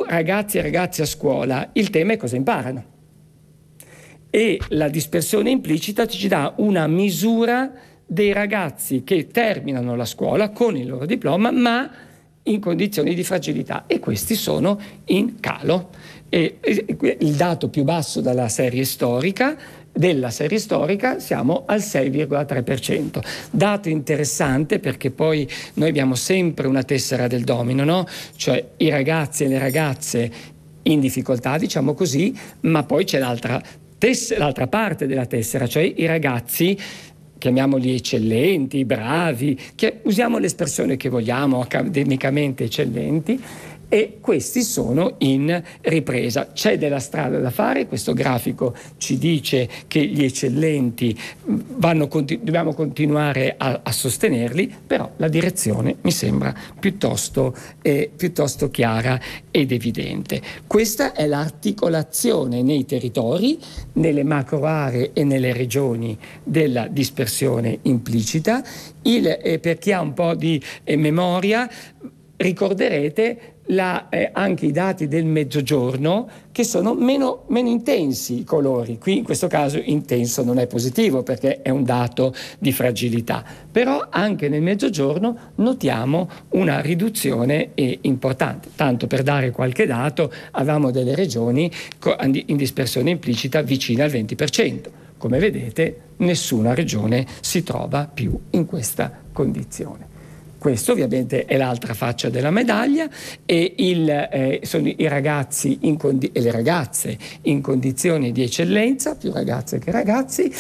ragazzi e ragazze a scuola, il tema è cosa imparano. E la dispersione implicita ci dà una misura dei ragazzi che terminano la scuola con il loro diploma, ma in condizioni di fragilità, e questi sono in calo. Il dato più basso della serie storica siamo al 6,3%. Dato interessante, perché poi noi abbiamo sempre una tessera del domino, no? Cioè i ragazzi e le ragazze in difficoltà, diciamo così, ma poi c'è l'altra parte della tessera, cioè i ragazzi, chiamiamoli eccellenti, bravi, usiamo l'espressione che vogliamo, accademicamente eccellenti, e questi sono in ripresa. C'è della strada da fare, questo grafico ci dice che gli eccellenti dobbiamo continuare a sostenerli, però la direzione mi sembra piuttosto chiara ed evidente. Questa è l'articolazione nei territori, nelle macro aree e nelle regioni della dispersione implicita. Per chi ha un po' di memoria, ricorderete anche i dati del mezzogiorno, che sono meno intensi i colori. Qui in questo caso intenso non è positivo, perché è un dato di fragilità, però anche nel mezzogiorno notiamo una riduzione importante. Tanto per dare qualche dato, avevamo delle regioni in dispersione implicita vicine al 20%. Come vedete, nessuna regione si trova più in questa condizione. Questo ovviamente è l'altra faccia della medaglia, e sono i ragazzi e le ragazze in condizioni di eccellenza, più ragazze che ragazzi,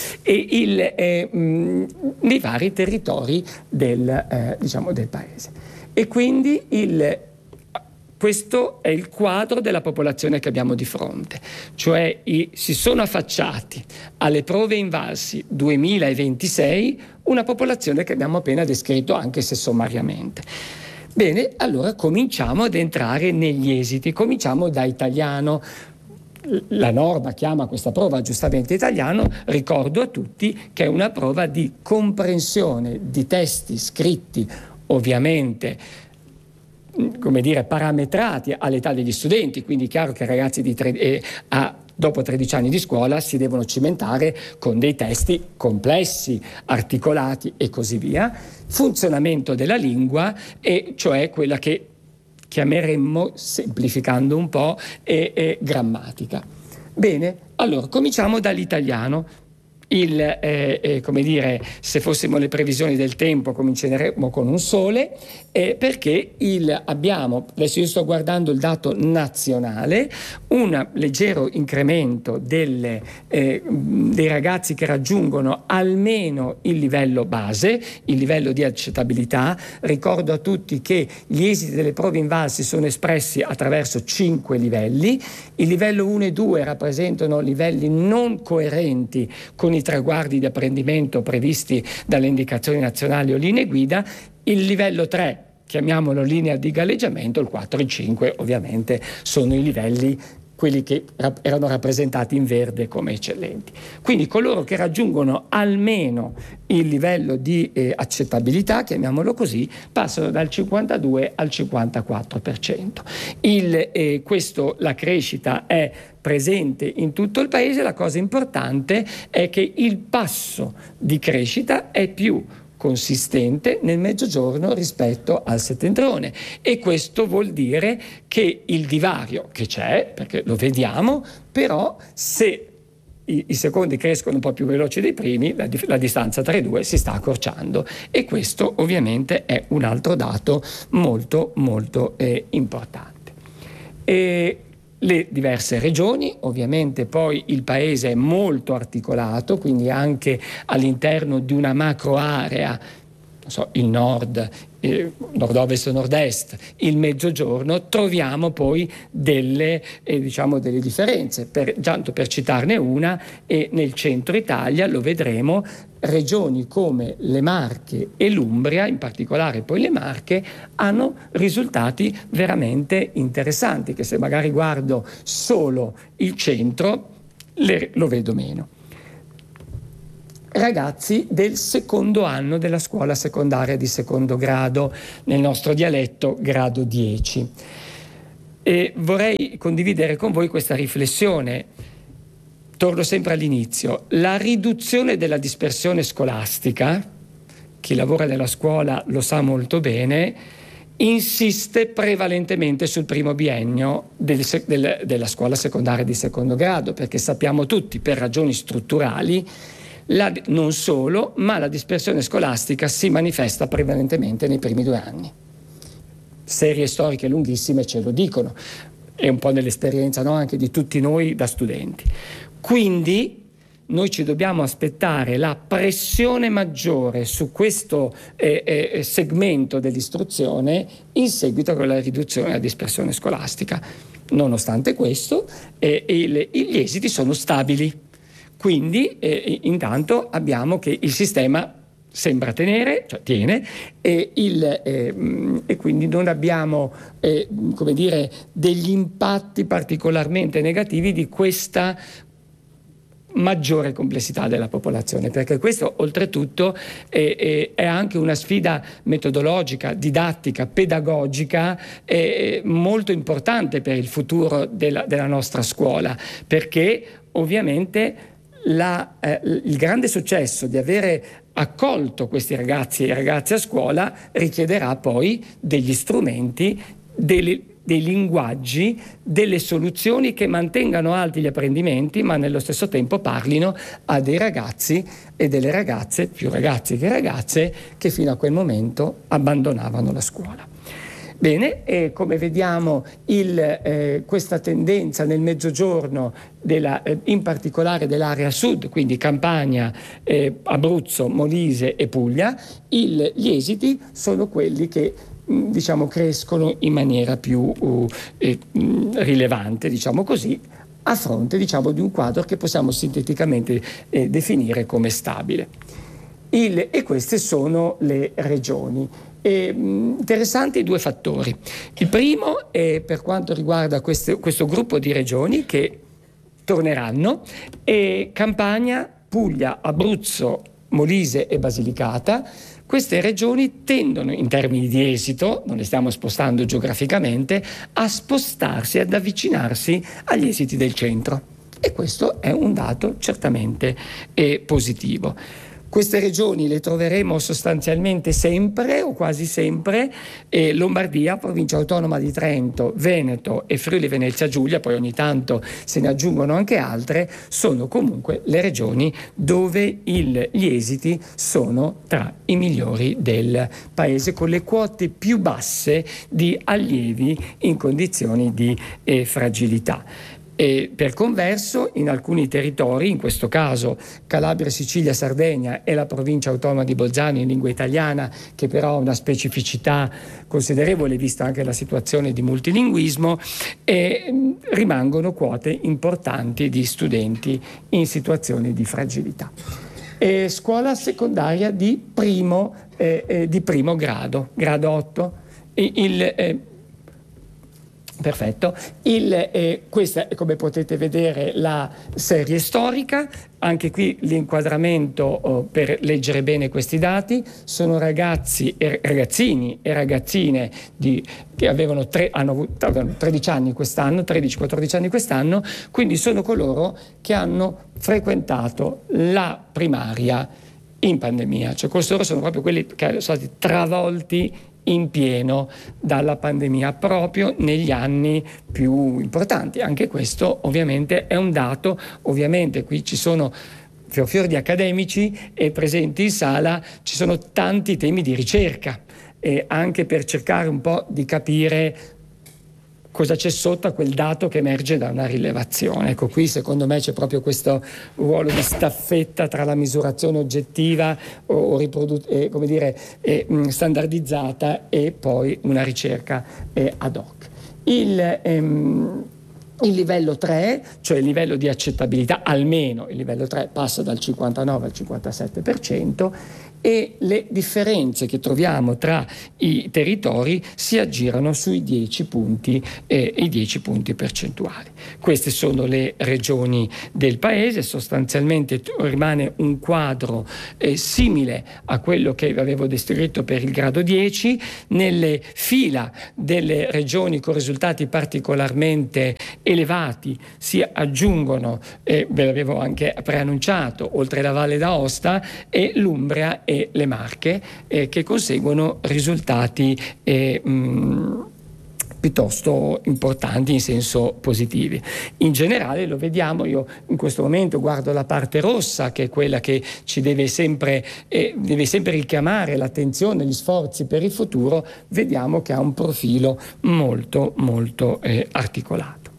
nei vari territori del paese. E quindi questo è il quadro della popolazione che abbiamo di fronte, cioè si sono affacciati alle prove Invalsi 2026 una popolazione che abbiamo appena descritto, anche se sommariamente. Bene, allora cominciamo ad entrare negli esiti, cominciamo da italiano. La norma chiama questa prova giustamente italiano, ricordo a tutti che è una prova di comprensione di testi scritti, ovviamente parametrati all'età degli studenti, quindi è chiaro che i ragazzi dopo 13 anni di scuola si devono cimentare con dei testi complessi, articolati e così via. Funzionamento della lingua, e cioè quella che chiameremmo, semplificando un po', grammatica. Bene, allora cominciamo dall'italiano. Se fossimo le previsioni del tempo, cominceremo con un sole, perché adesso io sto guardando il dato nazionale, un leggero incremento dei ragazzi che raggiungono almeno il livello base, il livello di accettabilità. Ricordo a tutti che gli esiti delle prove Invalsi sono espressi attraverso 5 livelli. Il livello 1 e 2 rappresentano livelli non coerenti con i traguardi di apprendimento previsti dalle indicazioni nazionali o linee guida. Il livello 3, chiamiamolo linea di galleggiamento, il 4 e il 5 ovviamente sono i livelli, quelli che erano rappresentati in verde come eccellenti. Quindi coloro che raggiungono almeno il livello di accettabilità, chiamiamolo così, passano dal 52 al 54%. La crescita è presente in tutto il paese. La cosa importante è che il passo di crescita è più consistente nel mezzogiorno rispetto al settentrione, e questo vuol dire che il divario che c'è, perché lo vediamo, però se i secondi crescono un po' più veloci dei primi, la distanza tra i due si sta accorciando, e questo ovviamente è un altro dato molto molto importante. Le diverse regioni, ovviamente poi il paese è molto articolato, quindi anche all'interno di una macro area, il nord, nord-ovest o nord-est, il mezzogiorno, troviamo poi delle differenze. Tanto per citarne una, nel centro Italia lo vedremo, regioni come le Marche e l'Umbria, in particolare poi le Marche, hanno risultati veramente interessanti, che se magari guardo solo il centro lo vedo meno. Ragazzi del secondo anno della scuola secondaria di secondo grado, nel nostro dialetto grado 10. E vorrei condividere con voi questa riflessione. Torno sempre all'inizio. La riduzione della dispersione scolastica, chi lavora nella scuola lo sa molto bene, insiste prevalentemente sul primo biennio della scuola secondaria di secondo grado, perché sappiamo tutti, per ragioni strutturali, non solo, ma la dispersione scolastica si manifesta prevalentemente nei primi 2 anni. Serie storiche lunghissime ce lo dicono, è un po' nell'esperienza, no? Anche di tutti noi da studenti. Quindi noi ci dobbiamo aspettare la pressione maggiore su questo segmento dell'istruzione in seguito alla riduzione della dispersione scolastica. Nonostante questo, gli esiti sono stabili. Quindi intanto abbiamo che il sistema sembra tenere, cioè tiene, e quindi non abbiamo come dire, degli impatti particolarmente negativi di questa maggiore complessità della popolazione, perché questo oltretutto è anche una sfida metodologica, didattica, pedagogica molto importante per il futuro della nostra scuola, perché ovviamente il grande successo di avere accolto questi ragazzi e ragazze a scuola richiederà poi degli strumenti, dei linguaggi, delle soluzioni che mantengano alti gli apprendimenti, ma nello stesso tempo parlino a dei ragazzi e delle ragazze, più ragazzi che ragazze, che fino a quel momento abbandonavano la scuola. Bene, e come vediamo questa tendenza nel mezzogiorno, in particolare dell'area sud, quindi Campania, Abruzzo, Molise e Puglia, gli esiti sono quelli che diciamo crescono in maniera più rilevante, diciamo così, a fronte diciamo di un quadro che possiamo sinteticamente definire come stabile. E queste sono le regioni. Interessanti 2 fattori. Il primo è per quanto riguarda questo gruppo di regioni che torneranno, Campania, Puglia, Abruzzo, Molise e Basilicata. Queste regioni tendono, in termini di esito, non le stiamo spostando geograficamente, a spostarsi, ad avvicinarsi agli esiti del centro. E questo è un dato certamente positivo. Queste regioni le troveremo sostanzialmente sempre o quasi sempre, Lombardia, Provincia Autonoma di Trento, Veneto e Friuli Venezia Giulia, poi ogni tanto se ne aggiungono anche altre, sono comunque le regioni dove gli esiti sono tra i migliori del paese, con le quote più basse di allievi in condizioni di fragilità. E per converso in alcuni territori, in questo caso Calabria, Sicilia, Sardegna e la provincia autonoma di Bolzano in lingua italiana, che però ha una specificità considerevole vista anche la situazione di multilinguismo, rimangono quote importanti di studenti in situazioni di fragilità. Scuola secondaria di primo grado, grado 8, perfetto. Questa è, come potete vedere, la serie storica. Anche qui l'inquadramento per leggere bene questi dati. Sono ragazzini e ragazzine che hanno 13 anni quest'anno, 13-14 anni quest'anno, quindi sono coloro che hanno frequentato la primaria in pandemia. Cioè costoro sono proprio quelli che sono stati travolti in pieno dalla pandemia proprio negli anni più importanti. Anche questo ovviamente è un dato, ovviamente qui ci sono fior di accademici e presenti in sala ci sono tanti temi di ricerca, anche per cercare un po' di capire cosa c'è sotto a quel dato che emerge da una rilevazione. Ecco, qui secondo me c'è proprio questo ruolo di staffetta tra la misurazione oggettiva standardizzata e poi una ricerca ad hoc. Il livello 3, cioè il livello di accettabilità, almeno il livello 3 passa dal 59 al 57%, e le differenze che troviamo tra i territori si aggirano sui 10 punti percentuali. Queste sono le regioni del paese, sostanzialmente rimane un quadro simile a quello che avevo descritto per il grado 10. Nelle fila delle regioni con risultati particolarmente elevati si aggiungono, ve l'avevo anche preannunciato, oltre la Valle d'Aosta e l'Umbria e le Marche, che conseguono risultati piuttosto importanti in senso positivi. In generale lo vediamo, io in questo momento guardo la parte rossa, che è quella che ci deve sempre richiamare l'attenzione, gli sforzi per il futuro. Vediamo che ha un profilo molto molto articolato.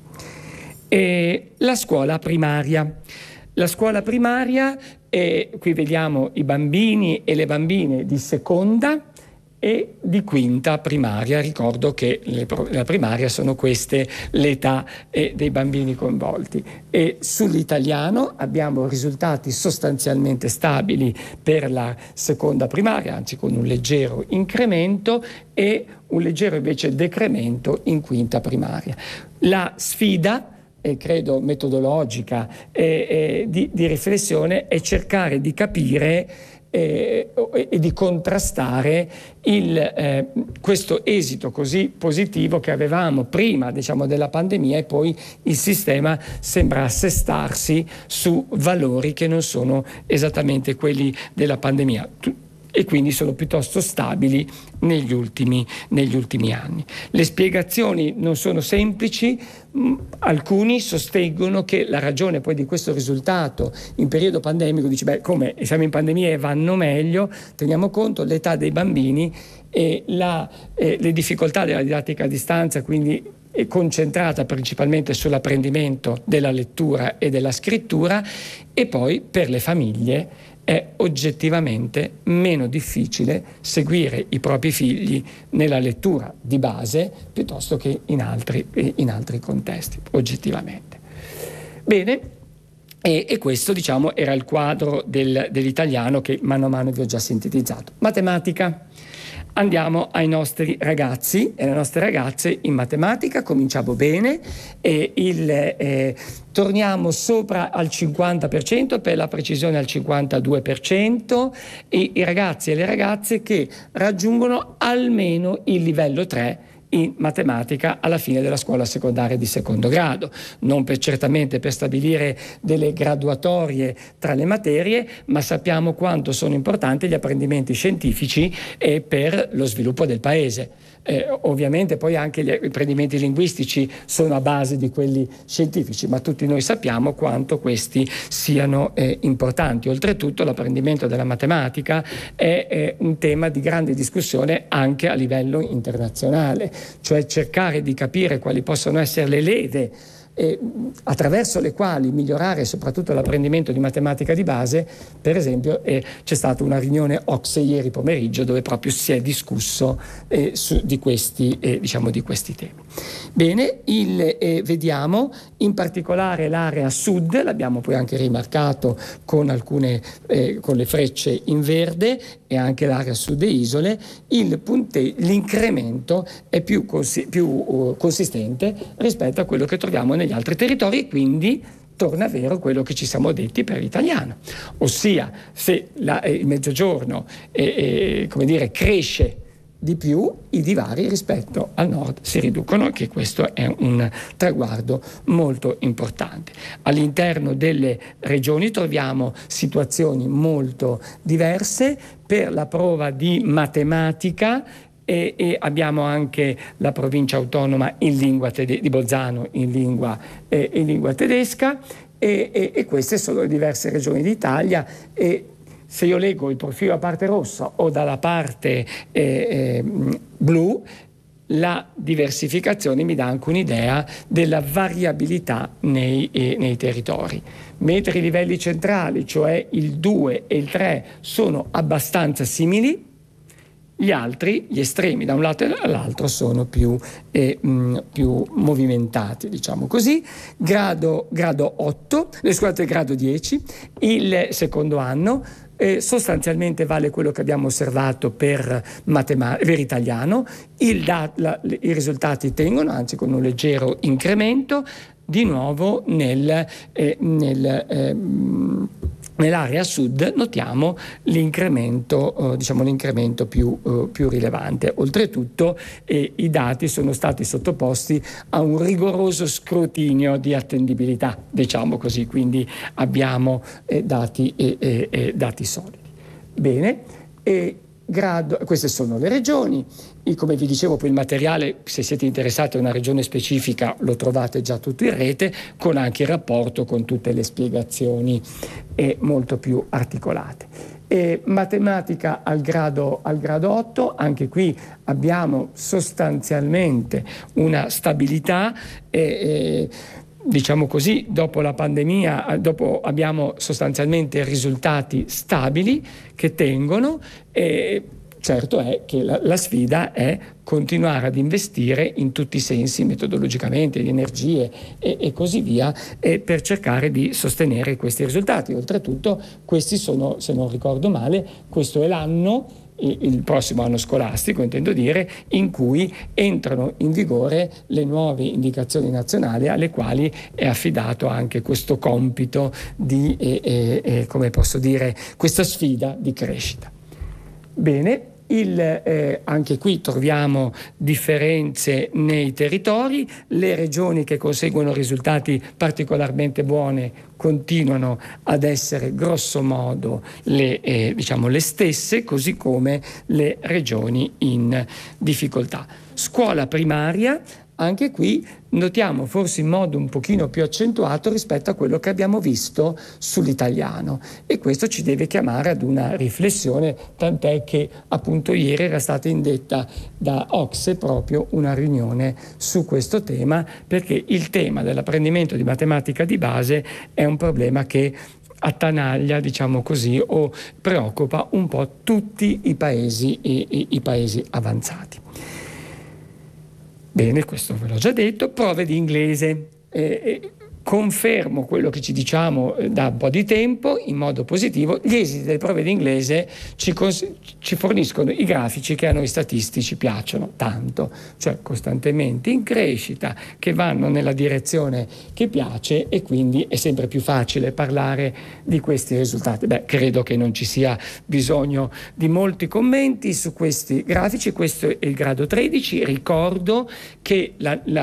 La scuola primaria. La scuola primaria, qui vediamo i bambini e le bambine di seconda e di quinta primaria. Ricordo che la primaria sono queste le età dei bambini coinvolti. E sull'italiano abbiamo risultati sostanzialmente stabili per la seconda primaria, anzi con un leggero incremento, e un leggero invece decremento in quinta primaria. La sfida, credo metodologica di riflessione, è cercare di capire e di contrastare questo esito così positivo che avevamo prima, diciamo, della pandemia, e poi il sistema sembra assestarsi su valori che non sono esattamente quelli della pandemia, e quindi sono piuttosto stabili negli ultimi anni. Le spiegazioni non sono semplici. Alcuni sostengono che la ragione poi di questo risultato in periodo pandemico, come siamo in pandemia e vanno meglio, teniamo conto dell'età dei bambini e le difficoltà della didattica a distanza, quindi è concentrata principalmente sull'apprendimento della lettura e della scrittura, e poi per le famiglie è oggettivamente meno difficile seguire i propri figli nella lettura di base piuttosto che in altri contesti, oggettivamente. Bene, e questo, diciamo, era il quadro dell'italiano che mano a mano vi ho già sintetizzato. Matematica. Andiamo ai nostri ragazzi e alle nostre ragazze in matematica. Cominciamo bene, torniamo sopra al 50%, per la precisione al 52%, e i ragazzi e le ragazze che raggiungono almeno il livello 3 in matematica alla fine della scuola secondaria di secondo grado, non certamente per stabilire delle graduatorie tra le materie, ma sappiamo quanto sono importanti gli apprendimenti scientifici per lo sviluppo del paese. Ovviamente poi anche gli apprendimenti linguistici sono a base di quelli scientifici, ma tutti noi sappiamo quanto questi siano importanti. Oltretutto l'apprendimento della matematica è un tema di grande discussione anche a livello internazionale, cioè cercare di capire quali possono essere le leve attraverso le quali migliorare soprattutto l'apprendimento di matematica di base. Per esempio c'è stata una riunione OCSE ieri pomeriggio dove proprio si è discusso di questi temi. Bene, vediamo in particolare l'area sud, l'abbiamo poi anche rimarcato con le frecce in verde, e anche l'area sud e isole. L'incremento è più consistente rispetto a quello che troviamo negli altri territori, e quindi torna vero quello che ci siamo detti per l'italiano, ossia se il mezzogiorno cresce di più, i divari rispetto al nord si riducono, che questo è un traguardo molto importante. All'interno delle regioni troviamo situazioni molto diverse. Per la prova di matematica e abbiamo anche la provincia autonoma in lingua di Bolzano in lingua tedesca, e queste sono le diverse regioni d'Italia. E se io leggo il profilo a parte rossa o dalla parte blu, la diversificazione mi dà anche un'idea della variabilità nei territori. Mentre i livelli centrali, cioè il 2 e il 3, sono abbastanza simili, Gli altri, gli estremi da un lato e all'altro, sono più movimentati, diciamo così. Grado 8, scusate, grado 10, il secondo anno. Sostanzialmente vale quello che abbiamo osservato per italiano. I risultati tengono, anzi con un leggero incremento, di nuovo nell'area sud notiamo l'incremento, più rilevante. Oltretutto i dati sono stati sottoposti a un rigoroso scrutinio di attendibilità, diciamo così, quindi abbiamo dati solidi. Bene, queste sono le regioni. Come vi dicevo, poi il materiale, se siete interessati a una regione specifica, lo trovate già tutto in rete, con anche il rapporto con tutte le spiegazioni molto più articolate. Matematica al grado 8, anche qui abbiamo sostanzialmente una stabilità. Diciamo così, dopo la pandemia, abbiamo sostanzialmente risultati stabili che tengono. Certo è che la sfida è continuare ad investire in tutti i sensi, metodologicamente, di energie e così via, per cercare di sostenere questi risultati. Oltretutto, questi sono, se non ricordo male, questo è l'anno, il prossimo anno scolastico, intendo dire, in cui entrano in vigore le nuove indicazioni nazionali, alle quali è affidato anche questo compito di, questa sfida di crescita. Bene. Anche qui troviamo differenze nei territori. Le regioni che conseguono risultati particolarmente buoni continuano ad essere grosso modo le stesse, così come le regioni in difficoltà. Scuola primaria, anche qui notiamo forse in modo un pochino più accentuato rispetto a quello che abbiamo visto sull'italiano, e questo ci deve chiamare ad una riflessione, tant'è che appunto ieri era stata indetta da OCSE proprio una riunione su questo tema, perché il tema dell'apprendimento di matematica di base è un problema che attanaglia, diciamo così, o preoccupa un po' tutti i paesi avanzati. Bene, questo ve l'ho già detto. Prove di inglese. Confermo quello che ci diciamo da un po' di tempo in modo positivo. Gli esiti delle prove di inglese ci forniscono i grafici che a noi statistici piacciono tanto, cioè costantemente in crescita, che vanno nella direzione che piace, e quindi è sempre più facile parlare di questi risultati. Credo che non ci sia bisogno di molti commenti su questi grafici. Questo è il grado 13. Ricordo che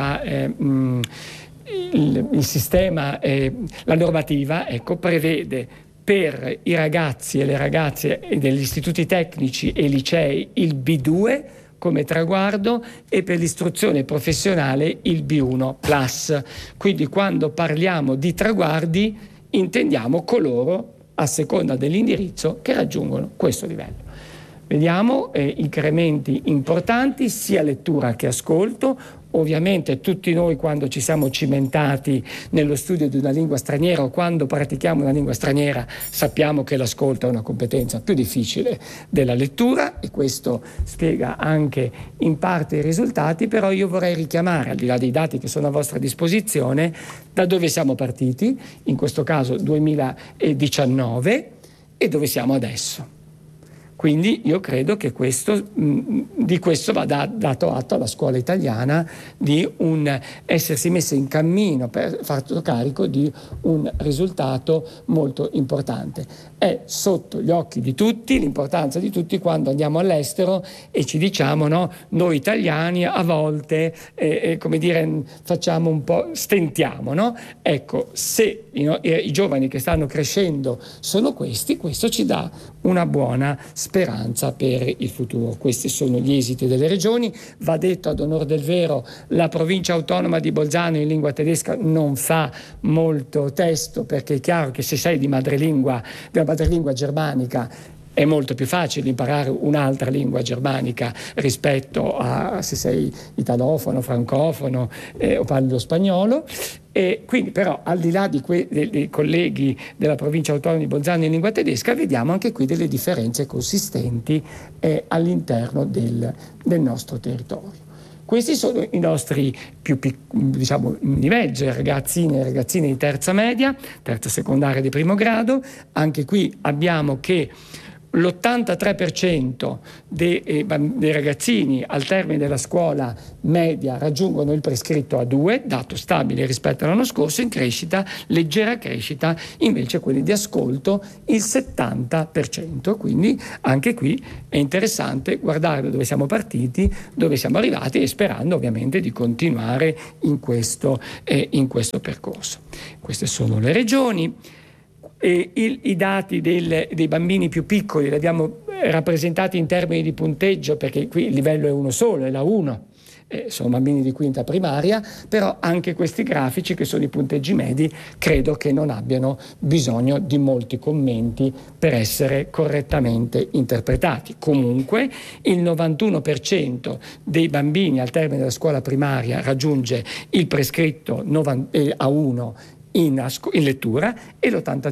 il sistema, la normativa, prevede per i ragazzi e le ragazze degli istituti tecnici e licei il B2 come traguardo, e per l'istruzione professionale il B1+. Quindi quando parliamo di traguardi intendiamo coloro, a seconda dell'indirizzo, che raggiungono questo livello. Vediamo incrementi importanti sia lettura che ascolto. Ovviamente tutti noi, quando ci siamo cimentati nello studio di una lingua straniera o quando pratichiamo una lingua straniera, sappiamo che l'ascolto è una competenza più difficile della lettura, e questo spiega anche in parte i risultati. Però io vorrei richiamare, al di là dei dati che sono a vostra disposizione, da dove siamo partiti, in questo caso 2019, e dove siamo adesso. Quindi io credo che di questo va dato atto alla scuola italiana, di essersi messa in cammino per farsi carico di un risultato molto importante. È sotto gli occhi di tutti l'importanza di tutti quando andiamo all'estero e ci diciamo, no, noi italiani a volte facciamo un po', stentiamo, no? Ecco, se i giovani che stanno crescendo sono questo ci dà una buona speranza per il futuro. Questi sono gli esiti delle regioni. Va detto, ad onor del vero, la provincia autonoma di Bolzano in lingua tedesca non fa molto testo, perché è chiaro che se sei della madrelingua germanica è molto più facile imparare un'altra lingua germanica rispetto a se sei italofono, francofono o parli lo spagnolo. E quindi però al di là dei colleghi della provincia autonoma di Bolzano in lingua tedesca, vediamo anche qui delle differenze consistenti all'interno del nostro territorio. Questi sono i nostri più di mezzo, ragazzine e ragazzine di terza media, terza secondaria di primo grado. Anche qui abbiamo che l'83% dei ragazzini al termine della scuola media raggiungono il prescritto A2, dato stabile rispetto all'anno scorso, in crescita, leggera crescita, invece quelli di ascolto il 70%. Quindi anche qui è interessante guardare da dove siamo partiti, dove siamo arrivati, e sperando ovviamente di continuare in questo percorso. Queste sono le regioni. I dati dei bambini più piccoli li abbiamo rappresentati in termini di punteggio, perché qui il livello è uno solo, è la 1, sono bambini di quinta primaria, però anche questi grafici, che sono i punteggi medi, credo che non abbiano bisogno di molti commenti per essere correttamente interpretati. Comunque il 91% dei bambini al termine della scuola primaria raggiunge il prescritto A1 in lettura e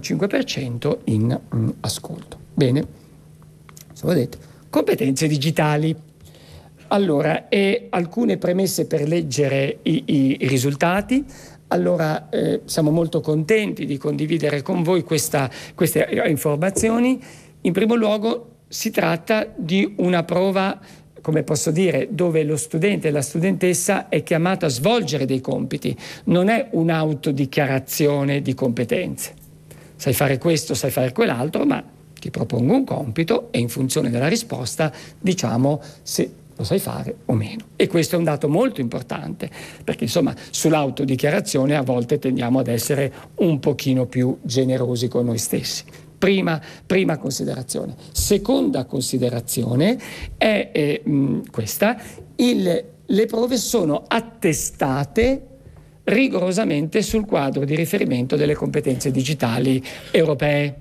l'85% in ascolto. Bene, come ho detto, competenze digitali. Allora, alcune premesse per leggere i risultati. Allora, siamo molto contenti di condividere con voi queste informazioni. In primo luogo si tratta di una prova, come posso dire, dove lo studente e la studentessa è chiamato a svolgere dei compiti, non è un'autodichiarazione di competenze. Sai fare questo, sai fare quell'altro, ma ti propongo un compito e in funzione della risposta diciamo se lo sai fare o meno. E questo è un dato molto importante, perché insomma sull'autodichiarazione a volte tendiamo ad essere un pochino più generosi con noi stessi. Prima considerazione. Seconda considerazione è questa: le prove sono attestate rigorosamente sul quadro di riferimento delle competenze digitali europee.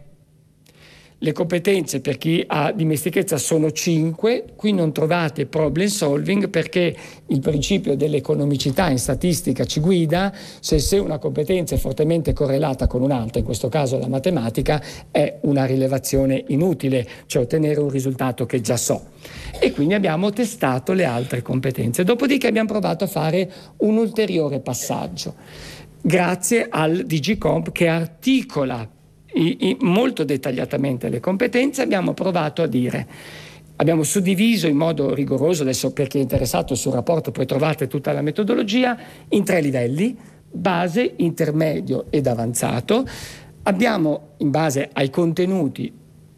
Le competenze per chi ha dimestichezza sono 5, qui non trovate problem solving, perché il principio dell'economicità in statistica ci guida. Se una competenza è fortemente correlata con un'altra, in questo caso la matematica, è una rilevazione inutile, cioè ottenere un risultato che già so. E quindi abbiamo testato le altre competenze. Dopodiché abbiamo provato a fare un ulteriore passaggio, grazie al DG-Comp, che articola molto dettagliatamente le competenze. Abbiamo provato a dire, abbiamo suddiviso in modo rigoroso, adesso per chi è interessato sul rapporto poi trovate tutta la metodologia, in 3 livelli: base, intermedio ed avanzato. Abbiamo, in base ai contenuti,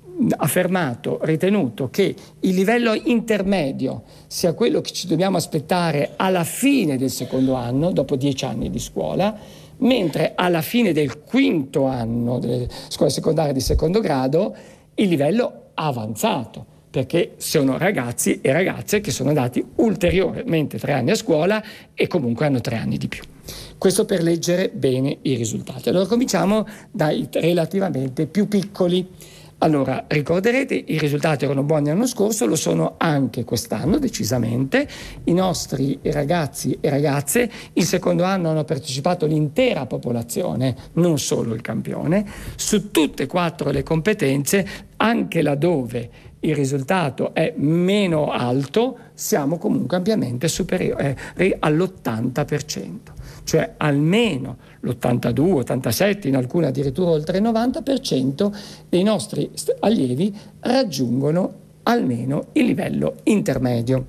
ritenuto che il livello intermedio sia quello che ci dobbiamo aspettare alla fine del secondo anno, dopo 10 anni di scuola, mentre alla fine del quinto anno delle scuole secondarie di secondo grado il livello avanzato, perché sono ragazzi e ragazze che sono andati ulteriormente 3 anni a scuola e comunque hanno 3 anni di più. Questo per leggere bene i risultati. Allora cominciamo dai relativamente più piccoli. Allora, ricorderete, i risultati erano buoni l'anno scorso, lo sono anche quest'anno decisamente. I nostri ragazzi e ragazze il secondo anno hanno partecipato l'intera popolazione, non solo il campione, su tutte e 4 le competenze, anche laddove il risultato è meno alto, siamo comunque ampiamente superiori all'80%, cioè almeno l'82, 87, in alcune addirittura oltre il 90% dei nostri allievi raggiungono almeno il livello intermedio.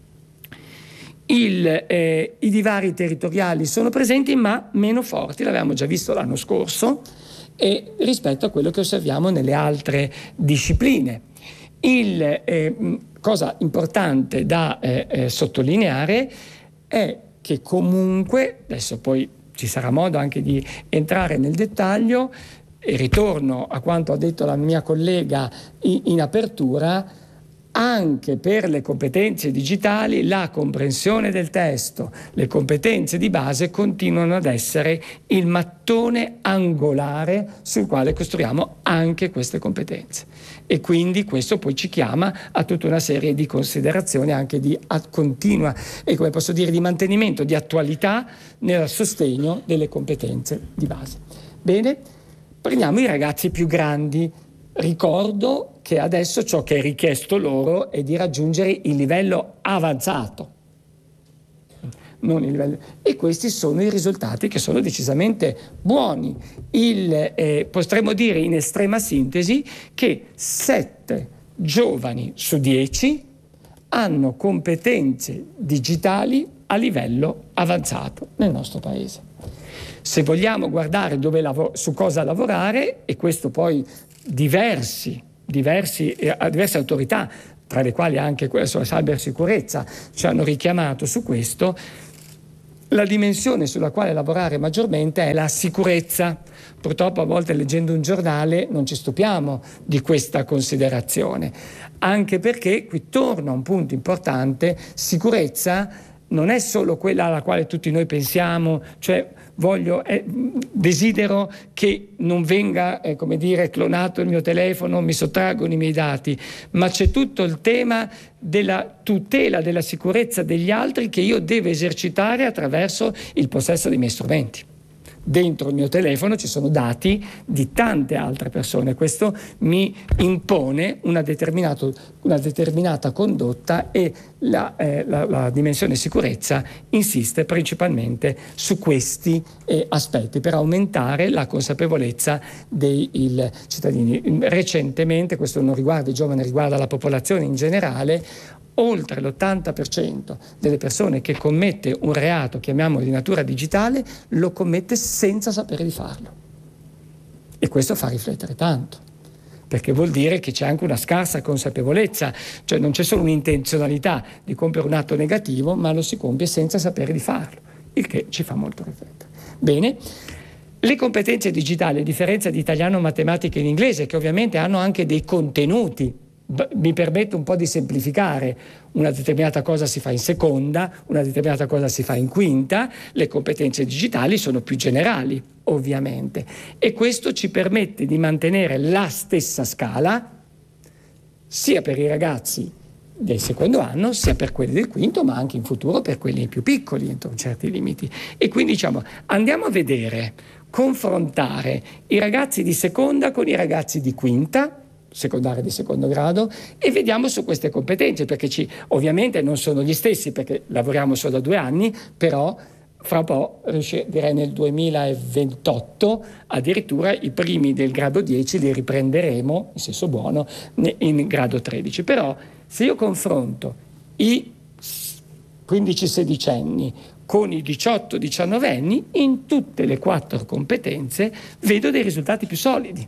I divari territoriali sono presenti, ma meno forti, l'avevamo già visto l'anno scorso, e rispetto a quello che osserviamo nelle altre discipline. Cosa importante da sottolineare è che comunque, adesso poi ci sarà modo anche di entrare nel dettaglio, e ritorno a quanto ha detto la mia collega in apertura, Anche per le competenze digitali la comprensione del testo, le competenze di base continuano ad essere il mattone angolare sul quale costruiamo anche queste competenze. E quindi questo poi ci chiama a tutta una serie di considerazioni anche di continua e, come posso dire, di mantenimento, di attualità nel sostegno delle competenze di base. Bene, prendiamo i ragazzi più grandi. Ricordo che adesso ciò che è richiesto loro è di raggiungere il livello avanzato, non il livello, e questi sono i risultati che sono decisamente buoni. Potremmo dire in estrema sintesi che 7 giovani su 10 hanno competenze digitali a livello avanzato nel nostro paese. Se vogliamo guardare su cosa lavorare, e questo poi diverse autorità, tra le quali anche quella sulla cybersicurezza, ci hanno richiamato su questo, la dimensione sulla quale lavorare maggiormente è la sicurezza. Purtroppo a volte leggendo un giornale non ci stupiamo di questa considerazione, anche perché qui torna un punto importante: sicurezza non è solo quella alla quale tutti noi pensiamo, cioè desidero che non venga clonato il mio telefono, mi sottraggono i miei dati, ma c'è tutto il tema della tutela della sicurezza degli altri che io devo esercitare attraverso il possesso dei miei strumenti. Dentro il mio telefono ci sono dati di tante altre persone, questo mi impone una determinata condotta, e la dimensione sicurezza insiste principalmente su questi aspetti per aumentare la consapevolezza dei cittadini. Recentemente, questo non riguarda i giovani, riguarda la popolazione in generale, oltre l'80% delle persone che commette un reato, chiamiamolo di natura digitale, lo commette senza sapere di farlo. E questo fa riflettere tanto, perché vuol dire che c'è anche una scarsa consapevolezza, cioè non c'è solo un'intenzionalità di compiere un atto negativo, ma lo si compie senza sapere di farlo, il che ci fa molto riflettere. Bene, le competenze digitali, a differenza di italiano, matematica e inglese, che ovviamente hanno anche dei contenuti, mi permetto un po' di semplificare: una determinata cosa si fa in seconda, una determinata cosa si fa in quinta. Le competenze digitali sono più generali, ovviamente, e questo ci permette di mantenere la stessa scala sia per i ragazzi del secondo anno sia per quelli del quinto, ma anche in futuro per quelli più piccoli entro certi limiti. E quindi andiamo a confrontare i ragazzi di seconda con i ragazzi di quinta, secondaria di secondo grado, e vediamo su queste competenze, perché ovviamente non sono gli stessi, perché lavoriamo solo da 2 anni, però fra un po', direi nel 2028, addirittura i primi del grado 10 li riprenderemo, in senso buono, in grado 13. Però se io confronto i 15-16 anni con i 18-19 anni, in tutte le 4 competenze vedo dei risultati più solidi.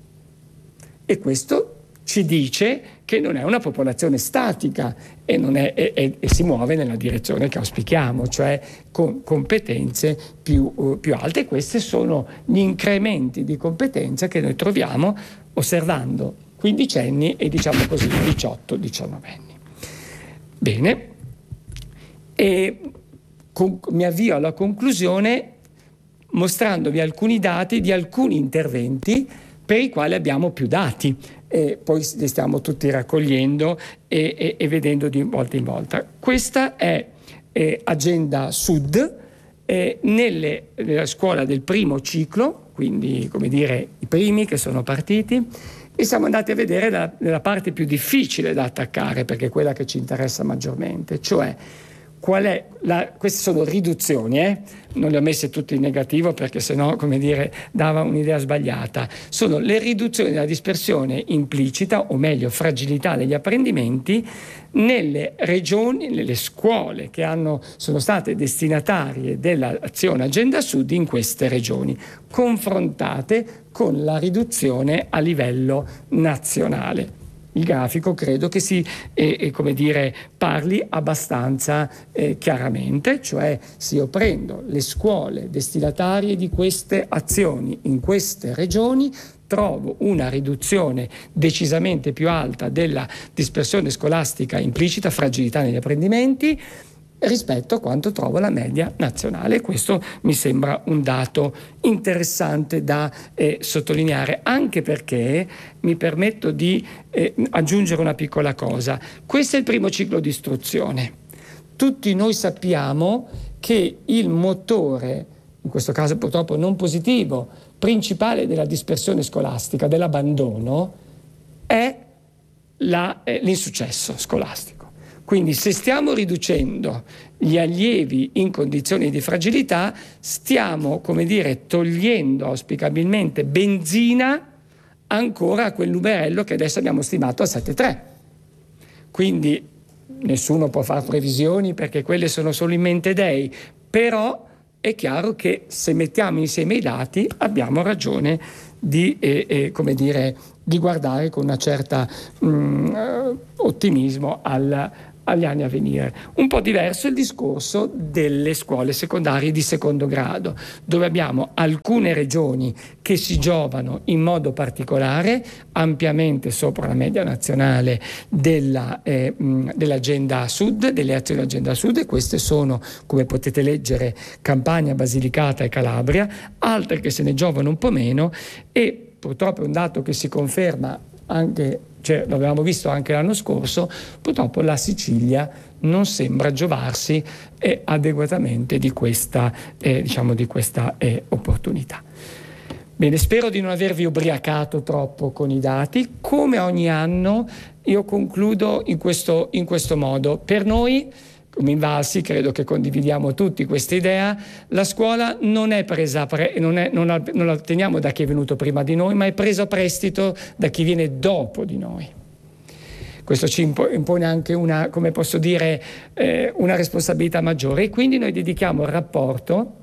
E questo ci dice che non è una popolazione statica e si muove nella direzione che auspichiamo, cioè con competenze più alte. E questi sono gli incrementi di competenza che noi troviamo osservando quindicenni e 18-19 anni. Bene, e mi avvio alla conclusione mostrandovi alcuni dati di alcuni interventi per i quali abbiamo più dati, e poi li stiamo tutti raccogliendo e vedendo di volta in volta. Questa è Agenda Sud nella scuola del primo ciclo, quindi i primi che sono partiti, e siamo andati a vedere la parte più difficile da attaccare, perché è quella che ci interessa maggiormente, cioè queste sono riduzioni, non le ho messe tutte in negativo perché sennò, dava un'idea sbagliata. Sono le riduzioni della dispersione implicita, o meglio fragilità degli apprendimenti, nelle regioni, nelle scuole che sono state destinatarie dell'azione Agenda Sud in queste regioni, confrontate con la riduzione a livello nazionale. Il grafico credo che parli abbastanza chiaramente, cioè se io prendo le scuole destinatarie di queste azioni in queste regioni, trovo una riduzione decisamente più alta della dispersione scolastica implicita, fragilità negli apprendimenti, rispetto a quanto trovo la media nazionale. Questo mi sembra un dato interessante da sottolineare, anche perché mi permetto di aggiungere una piccola cosa. Questo è il primo ciclo di istruzione. Tutti noi sappiamo che il motore, in questo caso purtroppo non positivo, principale della dispersione scolastica, dell'abbandono, è l'insuccesso scolastico. Quindi se stiamo riducendo gli allievi in condizioni di fragilità, stiamo, come dire, togliendo auspicabilmente benzina ancora a quel numerello che adesso abbiamo stimato a 7,3. Quindi nessuno può fare previsioni perché quelle sono solo in mente dei, però è chiaro che se mettiamo insieme i dati abbiamo ragione di guardare con una certa ottimismo agli anni a venire. Un po' diverso il discorso delle scuole secondarie di secondo grado, dove abbiamo alcune regioni che si giovano in modo particolare, ampiamente sopra la media nazionale dell'agenda sud, delle azioni dell'agenda sud, e queste sono, come potete leggere, Campania, Basilicata e Calabria, altre che se ne giovano un po' meno, e purtroppo è un dato che si conferma anche, cioè l'avevamo visto anche l'anno scorso, purtroppo la Sicilia non sembra giovarsi adeguatamente di questa opportunità. Bene, spero di non avervi ubriacato troppo con i dati. Come ogni anno io concludo in questo modo. Per noi come Invalsi credo che condividiamo tutti questa idea. La scuola non è presa, non la otteniamo da chi è venuto prima di noi, ma è presa a prestito da chi viene dopo di noi. Questo ci impone anche una responsabilità maggiore, e quindi noi dedichiamo il rapporto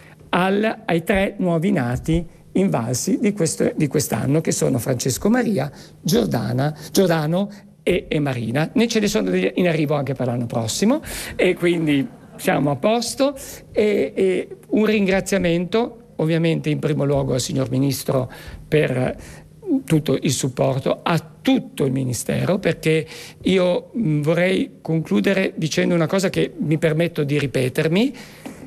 ai 3 nuovi nati Invalsi di quest'anno, che sono Francesco Maria, Giordano e Marina. Ce ne sono in arrivo anche per l'anno prossimo, e quindi siamo a posto. E un ringraziamento ovviamente in primo luogo al signor Ministro per tutto il supporto, a tutto il Ministero, perché io vorrei concludere dicendo una cosa che mi permetto di ripetermi.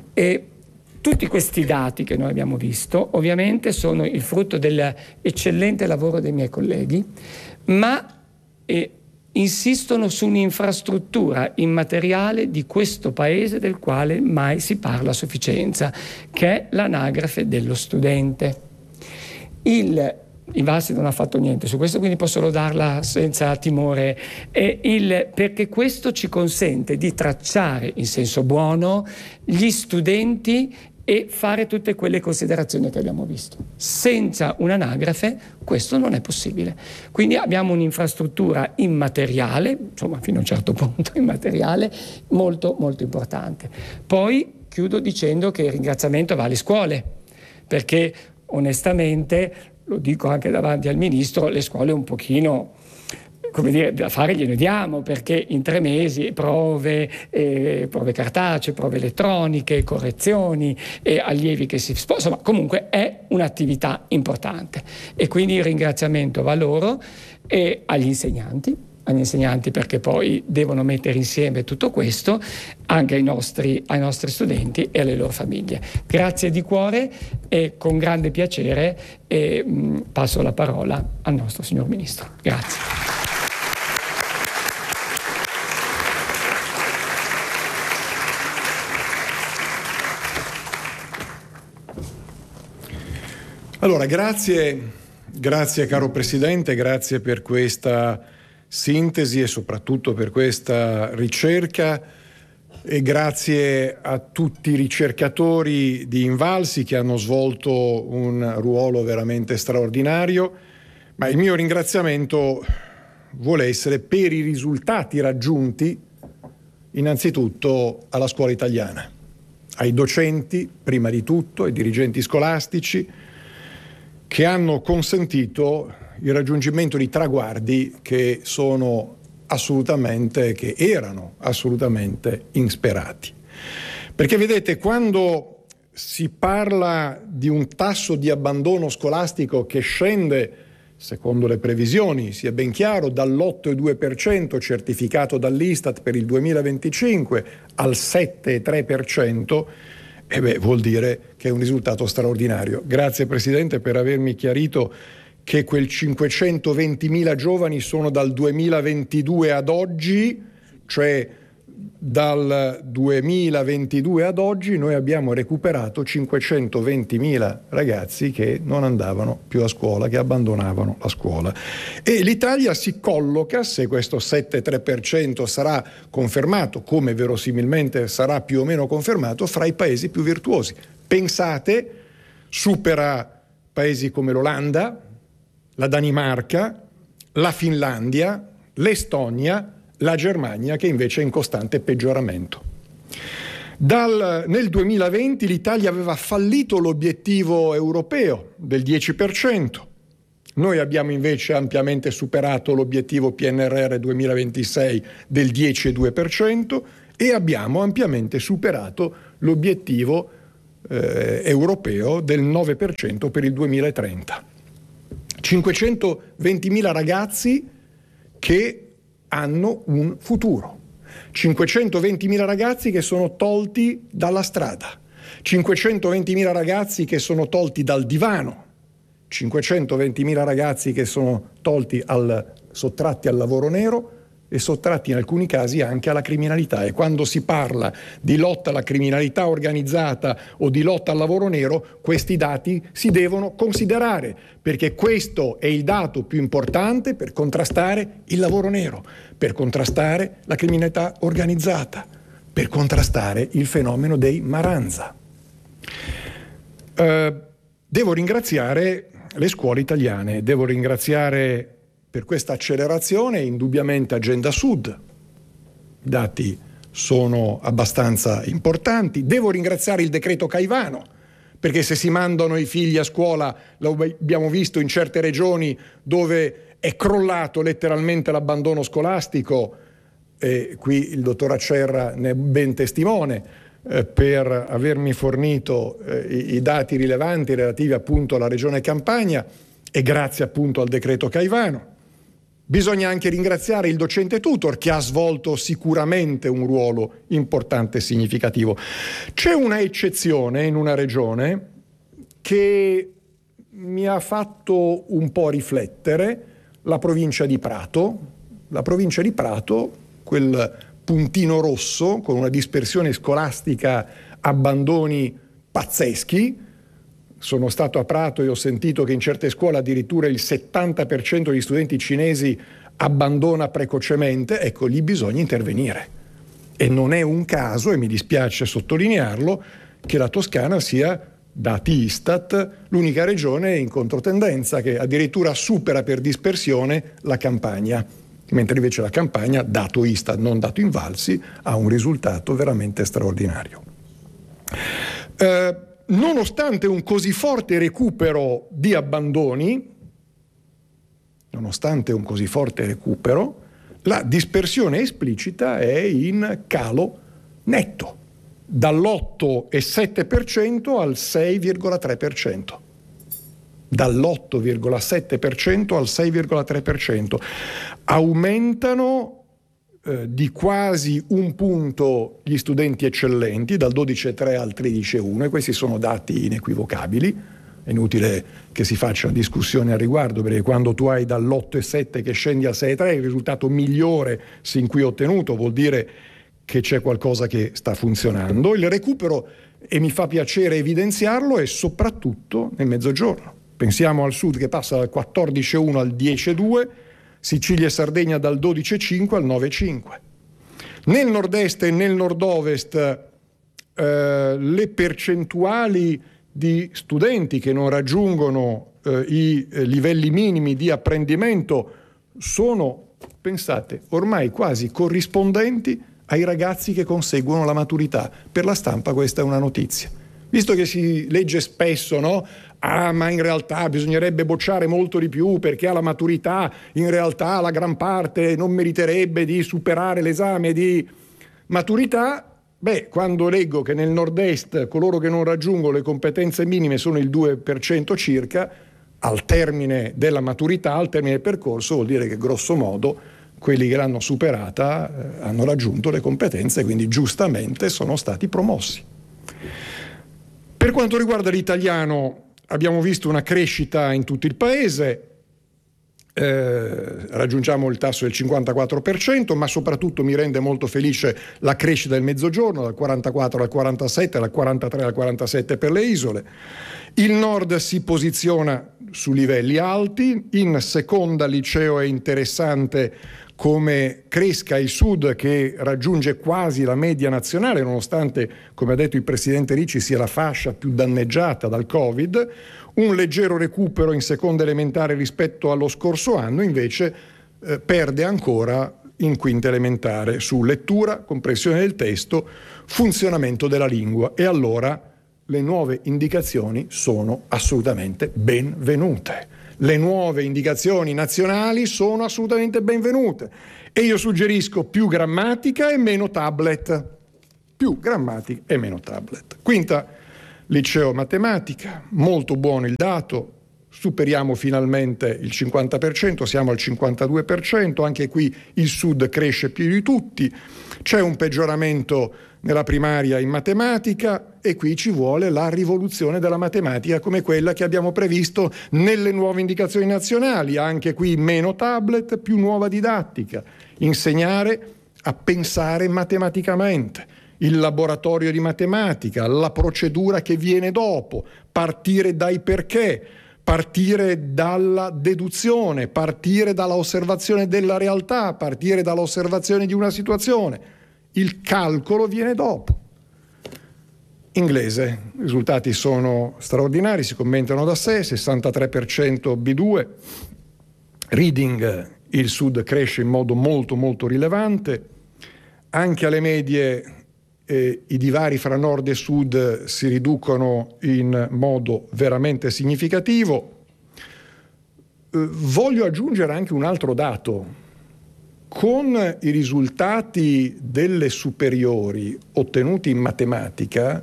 Tutti questi dati che noi abbiamo visto ovviamente sono il frutto dell'eccellente lavoro dei miei colleghi, ma insistono su un'infrastruttura immateriale di questo paese del quale mai si parla a sufficienza, che è l'anagrafe dello studente. Invalsi non ha fatto niente su questo, quindi posso lodarla senza timore, perché questo ci consente di tracciare in senso buono gli studenti e fare tutte quelle considerazioni che abbiamo visto. Senza un'anagrafe questo non è possibile. Quindi abbiamo un'infrastruttura immateriale, insomma fino a un certo punto immateriale, molto molto importante. Poi chiudo dicendo che il ringraziamento va alle scuole, perché onestamente, lo dico anche davanti al Ministro, le scuole un pochino, da fare gliene diamo, perché in 3 mesi prove cartacee, prove elettroniche, correzioni, allievi che si spostano, ma comunque è un'attività importante, e quindi il ringraziamento va a loro e agli insegnanti, perché poi devono mettere insieme tutto questo, anche ai nostri studenti e alle loro famiglie. Grazie di cuore, e con grande piacere passo la parola al nostro signor Ministro. Grazie. Allora, grazie caro Presidente, grazie per questa sintesi e soprattutto per questa ricerca, e grazie a tutti i ricercatori di Invalsi che hanno svolto un ruolo veramente straordinario, ma il mio ringraziamento vuole essere per i risultati raggiunti innanzitutto alla scuola italiana, ai docenti prima di tutto, ai dirigenti scolastici, che hanno consentito il raggiungimento di traguardi che erano assolutamente insperati. Perché vedete, quando si parla di un tasso di abbandono scolastico che scende, secondo le previsioni, sia ben chiaro, dall'8,2% certificato dall'Istat per il 2025 al 7,3%, vuol dire che è un risultato straordinario. Grazie Presidente per avermi chiarito che quel 520.000 giovani sono dal 2022 ad oggi, cioè dal 2022 ad oggi noi abbiamo recuperato 520.000 ragazzi che non andavano più a scuola, che abbandonavano la scuola. E l'Italia si colloca, se questo 7,3% sarà confermato, come verosimilmente sarà più o meno confermato, fra i paesi più virtuosi. Pensate, supera paesi come l'Olanda, la Danimarca, la Finlandia, l'Estonia, la Germania, che invece è in costante peggioramento. Nel 2020 l'Italia aveva fallito l'obiettivo europeo del 10%. Noi abbiamo invece ampiamente superato l'obiettivo PNRR 2026 del 10,2% e abbiamo ampiamente superato l'obiettivo europeo del 9% per il 2030. 520.000 ragazzi che hanno un futuro. 520.000 ragazzi che sono tolti dalla strada, 520.000 ragazzi che sono tolti dal divano, 520.000 ragazzi che sono sottratti al lavoro nero e sottratti in alcuni casi anche alla criminalità. E quando si parla di lotta alla criminalità organizzata o di lotta al lavoro nero, questi dati si devono considerare, perché questo è il dato più importante per contrastare il lavoro nero, per contrastare la criminalità organizzata, per contrastare il fenomeno dei maranza. Devo ringraziare le scuole italiane, devo ringraziare per questa accelerazione indubbiamente Agenda Sud. I dati sono abbastanza importanti. Devo ringraziare il decreto Caivano, perché se si mandano i figli a scuola, lo abbiamo visto in certe regioni dove è crollato letteralmente l'abbandono scolastico, e qui il dottor Acerra ne è ben testimone, per avermi fornito i dati rilevanti relativi appunto alla regione Campania, e grazie appunto al decreto Caivano. Bisogna anche ringraziare il docente tutor, che ha svolto sicuramente un ruolo importante e significativo. C'è una eccezione in una regione che mi ha fatto un po' riflettere, la provincia di Prato. La provincia di Prato, quel puntino rosso con una dispersione scolastica, abbandoni pazzeschi. Sono stato a Prato e ho sentito che in certe scuole addirittura il 70% degli studenti cinesi abbandona precocemente. Ecco, lì bisogna intervenire. E non è un caso, e mi dispiace sottolinearlo, che la Toscana sia, dati Istat, l'unica regione in controtendenza, che addirittura supera per dispersione la Campania, mentre invece la Campania, dato Istat, non dato Invalsi, ha un risultato veramente straordinario. Nonostante un così forte recupero di abbandoni, la dispersione esplicita è in calo netto, dall'8,7% al 6,3%. Dall'8,7% al 6,3%. Aumentano di quasi un punto gli studenti eccellenti, dal 12,3 al 13,1, e questi sono dati inequivocabili. È inutile che si faccia discussione al riguardo, perché quando tu hai dall'8,7 che scendi al 6,3, il risultato migliore sin qui ottenuto vuol dire che c'è qualcosa che sta funzionando. Il recupero, e mi fa piacere evidenziarlo, è soprattutto nel Mezzogiorno. Pensiamo al Sud, che passa dal 14,1 al 10,2, Sicilia e Sardegna dal 12,5 al 9,5. Nel nord-est e nel nord-ovest le percentuali di studenti che non raggiungono i livelli minimi di apprendimento sono, pensate, ormai quasi corrispondenti ai ragazzi che conseguono la maturità. Per la stampa questa è una notizia. Visto che si legge spesso, no? Ma in realtà bisognerebbe bocciare molto di più perché alla maturità in realtà la gran parte non meriterebbe di superare l'esame di maturità. quando leggo che nel nord-est coloro che non raggiungono le competenze minime sono il 2% circa, al termine della maturità, al termine del percorso, vuol dire che grosso modo quelli che l'hanno superata hanno raggiunto le competenze, quindi giustamente sono stati promossi. Per quanto riguarda l'italiano, abbiamo visto una crescita in tutto il paese, raggiungiamo il tasso del 54%, ma soprattutto mi rende molto felice la crescita del Mezzogiorno, dal 44 al 47, dal 43 al 47 per le isole. Il nord si posiziona su livelli alti, in seconda liceo è interessante come cresca il sud, che raggiunge quasi la media nazionale, nonostante, come ha detto il presidente Ricci, sia la fascia più danneggiata dal Covid. Un leggero recupero in seconda elementare rispetto allo scorso anno, invece perde ancora in quinta elementare su lettura, comprensione del testo, funzionamento della lingua. E allora le nuove indicazioni sono assolutamente benvenute. Le nuove indicazioni nazionali sono assolutamente benvenute e io suggerisco più grammatica e meno tablet. Più grammatica e meno tablet. Quinta liceo matematica, molto buono il dato, superiamo finalmente il 50%, siamo al 52%, anche qui il sud cresce più di tutti, c'è un peggioramento nella primaria in matematica e qui ci vuole la rivoluzione della matematica come quella che abbiamo previsto nelle nuove indicazioni nazionali, anche qui meno tablet, più nuova didattica, insegnare a pensare matematicamente. Il laboratorio di matematica, la procedura che viene dopo, partire dai perché, partire dalla deduzione, partire dalla osservazione della realtà, partire dall'osservazione di una situazione. Il calcolo viene dopo. Inglese, i risultati sono straordinari, si commentano da sé, 63% B2, reading il sud cresce in modo molto molto rilevante, anche alle medie i divari fra nord e sud si riducono in modo veramente significativo. Voglio aggiungere anche un altro dato. Con i risultati delle superiori ottenuti in matematica,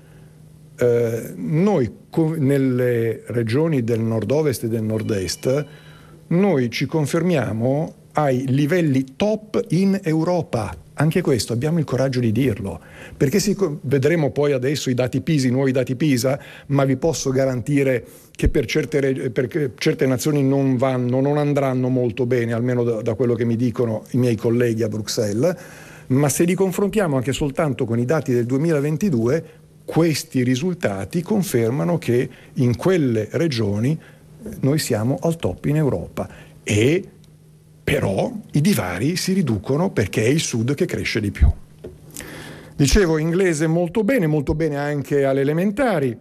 noi nelle regioni del nord-ovest e del nord-est, noi ci confermiamo ai livelli top in Europa. Anche questo abbiamo il coraggio di dirlo, perché vedremo poi adesso i dati PISA, i nuovi dati PISA, ma vi posso garantire che per certe nazioni non andranno molto bene, almeno da quello che mi dicono i miei colleghi a Bruxelles, ma se li confrontiamo anche soltanto con i dati del 2022, questi risultati confermano che in quelle regioni noi siamo al top in Europa e però i divari si riducono perché è il sud che cresce di più. Dicevo, inglese molto bene anche alle elementari.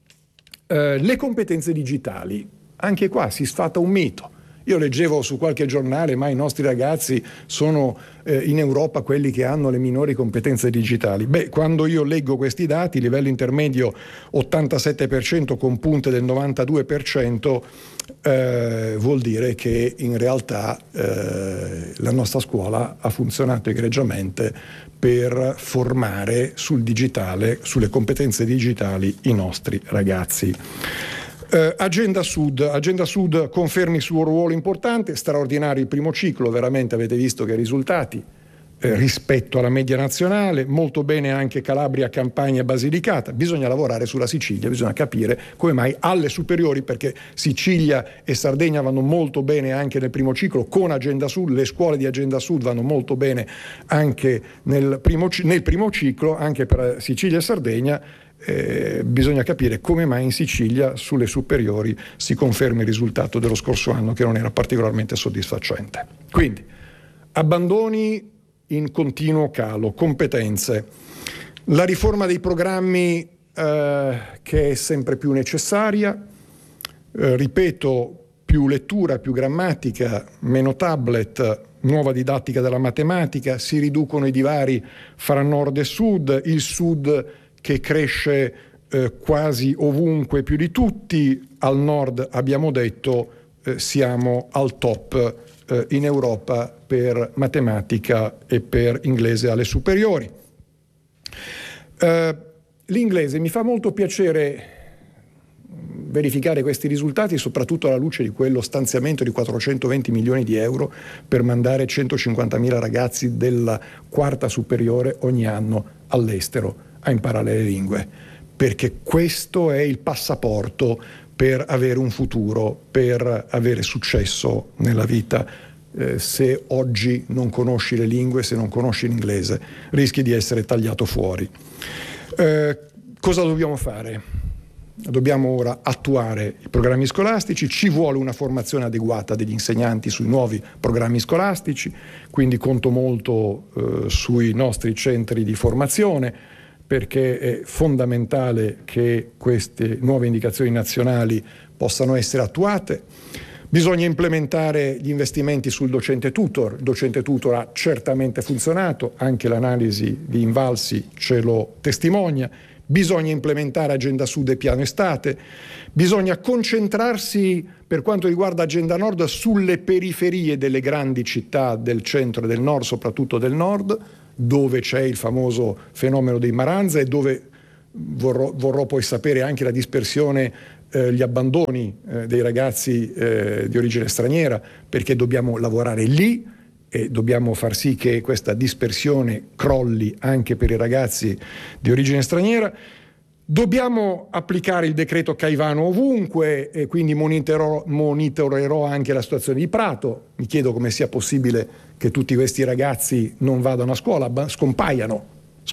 Le competenze digitali, anche qua si sfata un mito. Io leggevo su qualche giornale, ma i nostri ragazzi sono in Europa quelli che hanno le minori competenze digitali. Quando io leggo questi dati, livello intermedio 87% con punte del 92%, vuol dire che in realtà la nostra scuola ha funzionato egregiamente per formare sul digitale, sulle competenze digitali i nostri ragazzi. Agenda Sud conferma il suo ruolo importante, straordinario il primo ciclo, veramente avete visto che risultati rispetto alla media nazionale, molto bene anche Calabria, Campania e Basilicata. Bisogna lavorare sulla Sicilia, bisogna capire come mai alle superiori, perché Sicilia e Sardegna vanno molto bene anche nel primo ciclo con Agenda Sud, le scuole di Agenda Sud vanno molto bene anche nel primo ciclo, anche per Sicilia e Sardegna. Bisogna capire come mai in Sicilia sulle superiori si confermi il risultato dello scorso anno, che non era particolarmente soddisfacente. Quindi abbandoni in continuo calo, competenze, la riforma dei programmi che è sempre più necessaria, ripeto, più lettura, più grammatica, meno tablet, nuova didattica della matematica, si riducono i divari fra nord e sud, il sud che cresce quasi ovunque più di tutti, al nord abbiamo detto siamo al top in Europa per matematica e per inglese alle superiori. L'inglese, mi fa molto piacere verificare questi risultati, soprattutto alla luce di quello stanziamento di 420 milioni di euro per mandare 150.000 ragazzi della quarta superiore ogni anno all'estero a imparare le lingue, perché questo è il passaporto per avere un futuro, per avere successo nella vita. Se oggi non conosci le lingue, se non conosci l'inglese, rischi di essere tagliato fuori. Cosa dobbiamo fare? Dobbiamo ora attuare i programmi scolastici, ci vuole una formazione adeguata degli insegnanti sui nuovi programmi scolastici, quindi conto molto sui nostri centri di formazione, perché è fondamentale che queste nuove indicazioni nazionali possano essere attuate. Bisogna implementare gli investimenti sul docente tutor. Il docente tutor ha certamente funzionato, anche l'analisi di Invalsi ce lo testimonia. Bisogna implementare Agenda Sud e Piano Estate, bisogna concentrarsi per quanto riguarda Agenda Nord sulle periferie delle grandi città del centro e del nord, soprattutto del nord, dove c'è il famoso fenomeno dei Maranza e dove vorrò poi sapere anche la dispersione, gli abbandoni dei ragazzi di origine straniera, perché dobbiamo lavorare lì e dobbiamo far sì che questa dispersione crolli anche per i ragazzi di origine straniera. Dobbiamo applicare il decreto Caivano ovunque e quindi monitorerò anche la situazione di Prato. Mi chiedo come sia possibile che tutti questi ragazzi non vadano a scuola, scompaiano.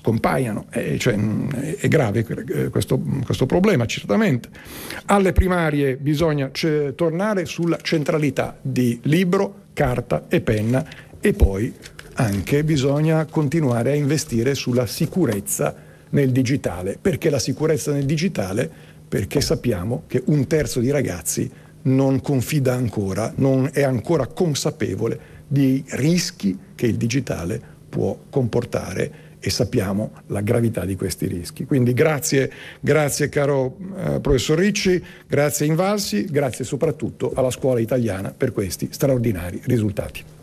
È grave questo problema, certamente. Alle primarie bisogna tornare sulla centralità di libro, carta e penna, e poi anche bisogna continuare a investire sulla sicurezza nel digitale. Perché la sicurezza nel digitale? Perché sappiamo che 1/3 dei ragazzi non confida ancora, non è ancora consapevole dei rischi che il digitale può comportare, e sappiamo la gravità di questi rischi. Quindi grazie caro professor Ricci, grazie Invalsi, grazie soprattutto alla scuola italiana per questi straordinari risultati.